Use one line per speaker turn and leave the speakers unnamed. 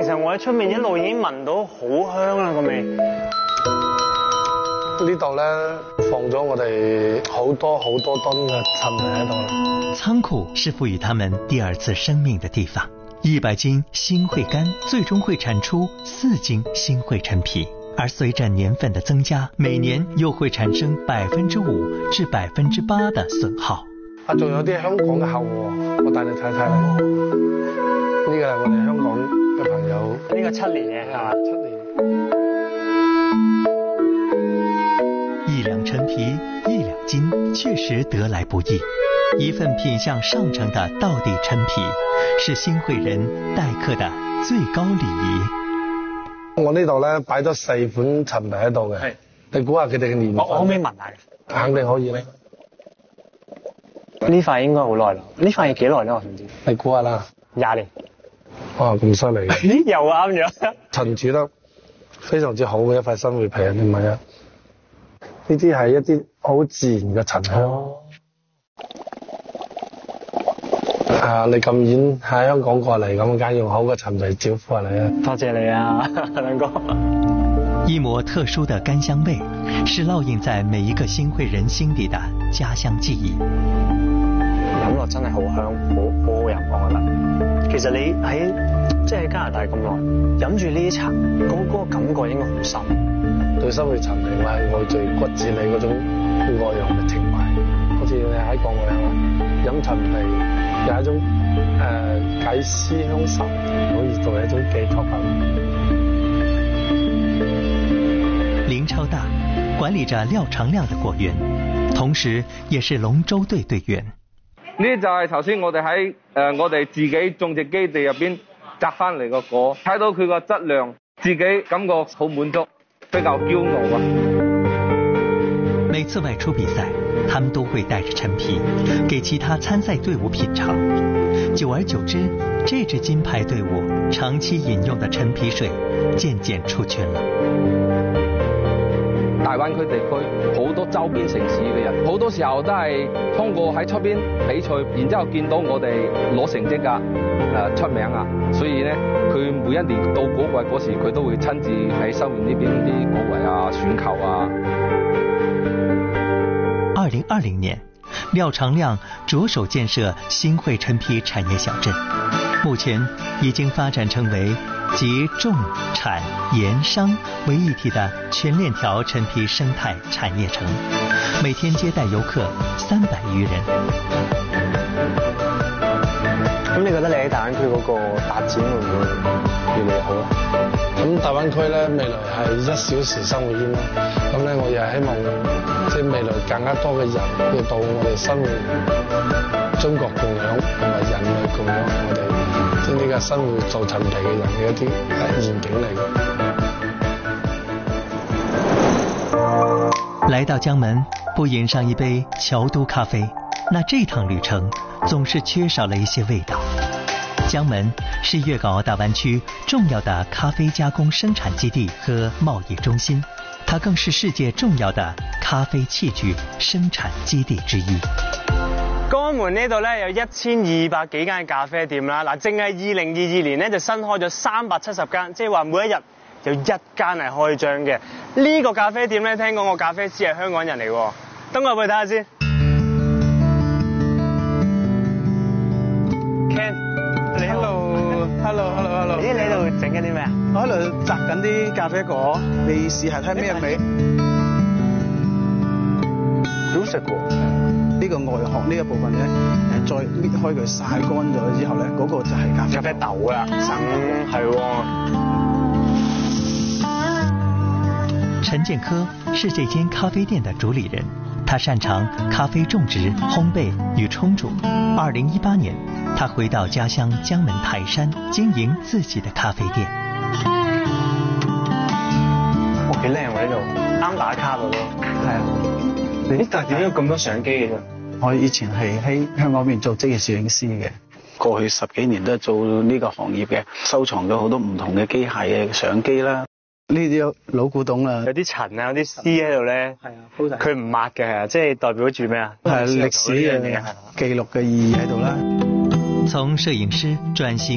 其實我喺出面一路已經聞到好香啦個味。
呢度咧放咗我哋好多噸嘅陳皮喺度啦。
仓库是赋予他们第二次生命的地方。100斤新会干最终会产出4斤新会陈皮，而随着年份的增加，每年又会产生5%至8%的损耗。
啊，仲有啲香港嘅客戶，我帶你睇睇啦。呢個係我哋香港嘅朋友。
呢個7年嘅係嘛？7年。
1兩陳皮1兩斤，確實得來不易。一份品相上乘的道地陳皮，是新會人待客的最高禮儀。
我呢度咧擺咗4款陳皮喺度嘅，係你估下佢哋嘅年份？
我可唔可以聞下？
肯定可以啦。
呢塊應該好耐啦，呢塊要幾耐咧？我想知。
你估下啦
？20年。
哇，咁犀利嘅！
咦，又啱咗。
陳煮得非常之好嘅一塊新會皮啊！你唔係啊？呢啲係一啲好自然嘅陳香。你咁遠喺香港過嚟，咁梗係用好嘅陳皮招呼下你啊！
多謝你啊，兩哥。
一抹特殊的甘香味，是烙印在每一個新會人心底的家鄉記憶。
飲落真係好香，好好飲，我覺得。其實你喺加拿大咁耐，飲住呢啲茶，嗰個感覺應該好深。
對新會陳皮我係愛在骨子裏嗰種外洋嘅情懷，好似你喺國外係嘛，飲陳皮有一種解思鄉愁，可以作為一種寄託感。
林超大管理着廖長亮的果園，同時也是龍舟隊隊員。
呢就係頭先我哋喺我哋自己種植基地入邊摘翻嚟個果，睇到佢個質量，自己感覺好滿足，比較驕傲啊！
每次外出比賽，他們都會帶着陳皮給其他參賽隊伍品嘗。久而久之，這支金牌隊伍長期飲用的陳皮水漸漸出圈了。
大灣區地區好多周邊城市嘅人，好多時候都係通過喺出邊比賽，然之後見到我哋攞成績啊，出名啊，所以咧佢每一年到果季嗰時，佢都會親自喺收完呢邊啲果圍啊、選球啊。
2020年，廖長亮着手建設新會陳皮產業小鎮，目前已經發展成為集種、產、研、商為一體的全鏈條陳皮生態產業城，每天接待遊客300餘人。
咁你覺得你喺大灣區嗰個發展會唔會越嚟越好啊？
咁大灣區咧未來係1小時生活圈啦，咁咧我亦係希望即係未來更加多嘅人要到我哋生活中國共享同埋人類共享我哋即係呢個生活做陳皮嘅人嘅一啲願景嚟嘅。
來到江門，不飲上一杯僑都咖啡，那這趟旅程總是缺少了一些味道。江門是粵港澳大灣區重要的咖啡加工生產基地和貿易中心，它更是世界重要的咖啡器具生產基地之一。
江門呢度咧有1200幾間咖啡店啦，嗱，淨係2022年咧就新開咗370間，即係話每一日有1間係開張嘅。呢個咖啡店咧，聽講個咖啡師係香港人嚟喎，等我入去睇下先。Ken， 你好。Hello。咦，你喺度整緊啲咩啊？
我喺度摘緊啲咖啡果，你試下睇咩味？
好食喎。
呢個外殼呢一部分咧，再搣開佢曬乾咗之後咧，嗰個就係咖啡
豆啦，係喎。
陳建科是這間咖啡店的主理人，他擅長咖啡種植、烘焙與沖煮。2018年，他回到家鄉江門台山，經營自己的咖啡店。
哇，幾靚喎呢度，啱打卡喎都。係啊。咦？但係點解有咁多相機嘅啫？
我以前係喺香港邊做職業攝影師嘅，過去10幾年都係做呢個行業嘅，收藏咗好多唔同嘅機械嘅相機啦。呢啲老古董啦，
有啲塵啊，有啲絲喺度咧。係啊，佢唔抹嘅，即係代表住咩啊？
係歷史嘅記錄嘅意義喺度啦。
從攝影師轉型